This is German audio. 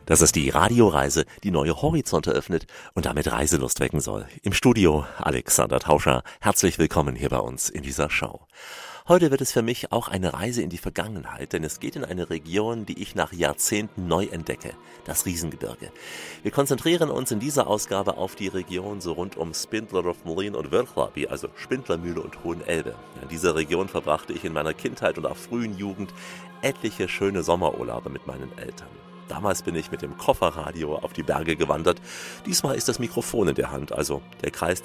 Das ist die Radioreise, die neue Horizonte öffnet und damit Reiselust wecken soll. Im Studio Alexander Tauscher. Herzlich willkommen hier bei uns in dieser Show. Heute wird es für mich auch eine Reise in die Vergangenheit, denn es geht in eine Region, die ich nach Jahrzehnten neu entdecke, das Riesengebirge. Wir konzentrieren uns in dieser Ausgabe auf die Region so rund um Spindlerov Mlyn und Wrocław, also Spindlermühle und Hohenelbe. In dieser Region verbrachte ich in meiner Kindheit und auch frühen Jugend etliche schöne Sommerurlaube mit meinen Eltern. Damals bin ich mit dem Kofferradio auf die Berge gewandert. Diesmal ist das Mikrofon in der Hand, also der Kreis